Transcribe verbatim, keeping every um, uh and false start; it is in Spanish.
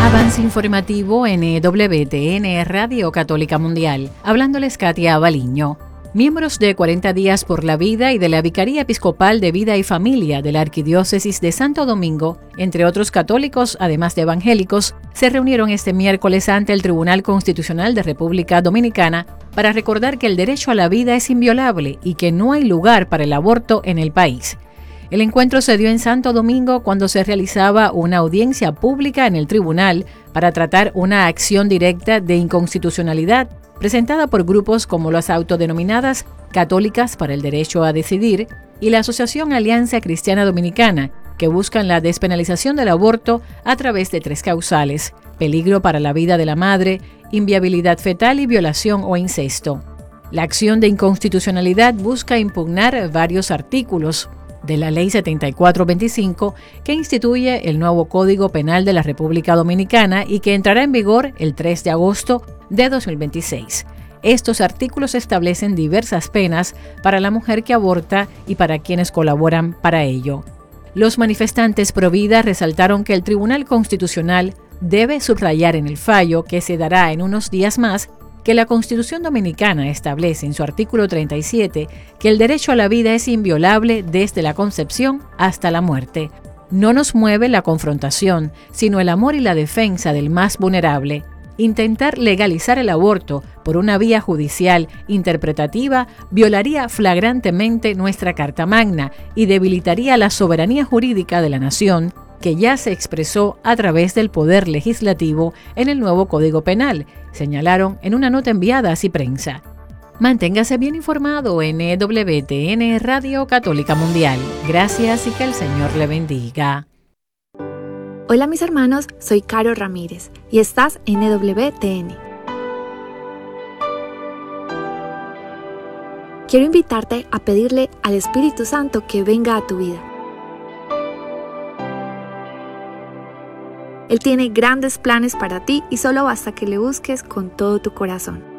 Avance informativo en W T N Radio Católica Mundial. Hablándoles Katia Baliño. Miembros de cuarenta días por la Vida y de la Vicaría Episcopal de Vida y Familia de la Arquidiócesis de Santo Domingo, entre otros católicos, además de evangélicos, se reunieron este miércoles ante el Tribunal Constitucional de República Dominicana para recordar que el derecho a la vida es inviolable y que no hay lugar para el aborto en el país. El encuentro se dio en Santo Domingo cuando se realizaba una audiencia pública en el tribunal para tratar una acción directa de inconstitucionalidad presentada por grupos como las autodenominadas Católicas para el Derecho a Decidir y la Asociación Alianza Cristiana Dominicana, que buscan la despenalización del aborto a través de tres causales: peligro para la vida de la madre, inviabilidad fetal y violación o incesto. La acción de inconstitucionalidad busca impugnar varios artículos de la Ley setenta y cuatro veinticinco, que instituye el nuevo Código Penal de la República Dominicana y que entrará en vigor el tres de agosto de dos mil veintiséis. Estos artículos establecen diversas penas para la mujer que aborta y para quienes colaboran para ello. Los manifestantes pro vida resaltaron que el Tribunal Constitucional debe subrayar en el fallo, que se dará en unos días más, que la Constitución Dominicana establece en su artículo treinta y siete que el derecho a la vida es inviolable desde la concepción hasta la muerte. No nos mueve la confrontación, sino el amor y la defensa del más vulnerable. Intentar legalizar el aborto por una vía judicial interpretativa violaría flagrantemente nuestra Carta Magna y debilitaría la soberanía jurídica de la nación, que ya se expresó a través del Poder Legislativo en el nuevo Código Penal, señalaron en una nota enviada a Ciprensa. Manténgase bien informado en W T N Radio Católica Mundial. Gracias y que el Señor le bendiga. Hola mis hermanos, soy Caro Ramírez y estás en W T N. Quiero invitarte a pedirle al Espíritu Santo que venga a tu vida. Él tiene grandes planes para ti y solo basta que le busques con todo tu corazón.